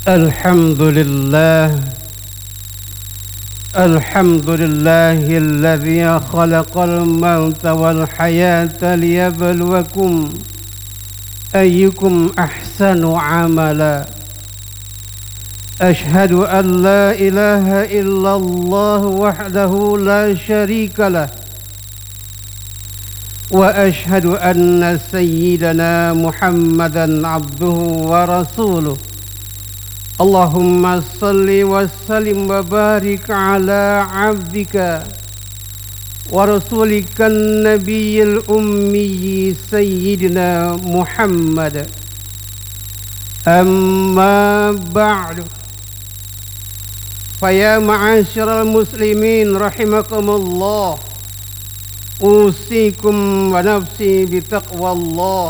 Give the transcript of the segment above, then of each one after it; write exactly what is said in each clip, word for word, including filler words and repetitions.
الحمد لله الحمد لله الذي خلق الموت والحياة ليبلوكم أيكم أحسن عملا. أشهد أن لا إله إلا الله وحده لا شريك له، وأشهد أن سيدنا محمدا عبده ورسوله. اللهم صل وسلم وبارك على عبدك ورسولك النبي الأمي سيدنا محمد. أما بعد، فيا معاشر المسلمين رحمكم الله، أوصيكم ونفسي بتقوى الله،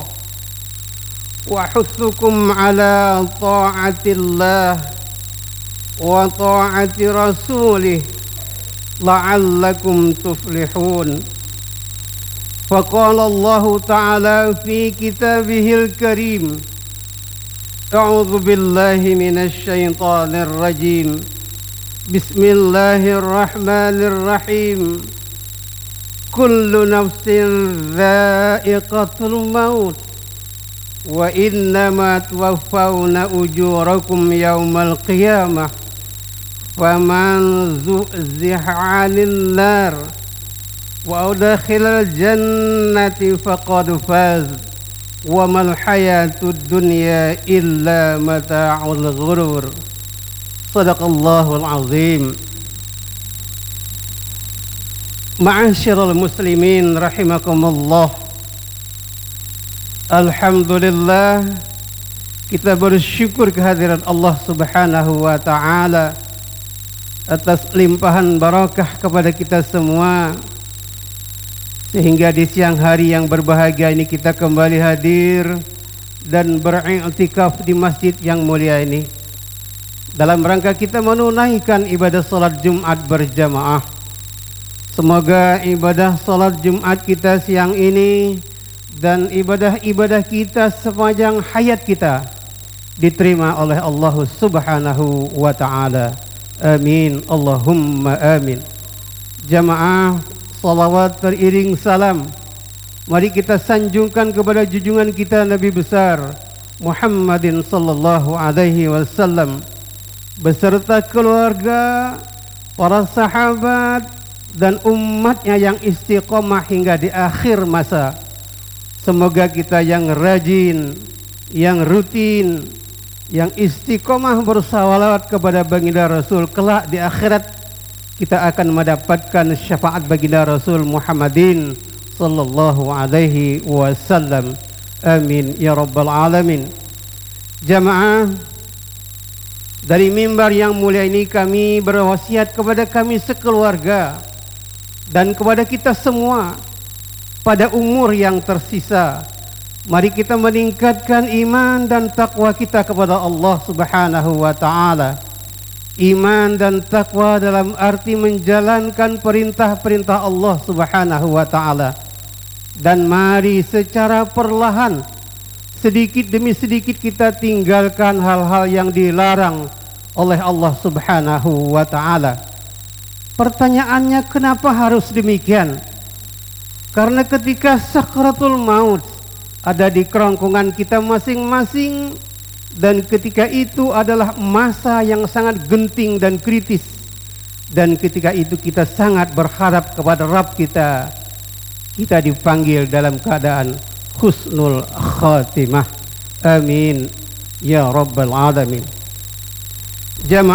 وأحثكم على طاعة الله وطاعة رسوله لعلكم تفلحون. فقال الله تعالى في كتابه الكريم: أعوذ بالله من الشيطان الرجيم، بسم الله الرحمن الرحيم. كل نفس ذائقة الموت وإنما توفون أجوركم يوم القيامة فمن زحزح عن النار وأدخل الجنة فقد فاز وما الحياة الدنيا إلا متاع الغرور. صدق الله العظيم. Ma'asyiral muslimin rahimakumullah, alhamdulillah, kita bersyukur kehadiran Allah Subhanahu wa ta'ala atas limpahan barakah kepada kita semua, sehingga di siang hari yang berbahagia ini kita kembali hadir dan beriktikaf di masjid yang mulia ini dalam rangka kita menunaikan ibadah salat Jumat berjamaah. Semoga ibadah salat Jumat kita siang ini dan ibadah-ibadah kita sepanjang hayat kita diterima oleh Allah Subhanahu wa ta'ala. Amin, Allahumma amin. Jamaah, salawat teriring salam mari kita sanjungkan kepada junjungan kita Nabi besar Muhammadin sallallahu alaihi wasallam beserta keluarga, para sahabat dan umatnya yang istiqomah hingga di akhir masa. Semoga kita yang rajin, yang rutin, yang istiqomah bersalawat kepada baginda Rasul, kelak di akhirat kita akan mendapatkan syafaat baginda Rasul Muhammadin sallallahu alaihi wasallam. Amin ya rabbal alamin. Jamaah, dari mimbar yang mulia ini kami berwasiat kepada kami sekeluarga dan kepada kita semua pada umur yang tersisa, mari kita meningkatkan iman dan takwa kita kepada Allah Subhanahu wa ta'ala. Iman dan takwa dalam arti menjalankan perintah-perintah Allah Subhanahu wa ta'ala. Dan mari secara perlahan, sedikit demi sedikit kita tinggalkan hal-hal yang dilarang oleh Allah Subhanahu wa ta'ala. Pertanyaannya, kenapa harus demikian? Karena ketika sakratul maut ada di kerongkongan kita masing-masing, dan ketika itu adalah masa yang sangat genting dan kritis, dan ketika itu kita sangat berharap kepada Rabb kita. Kita dipanggil dalam keadaan husnul khatimah. Amin ya rabbal alamin. Jamaah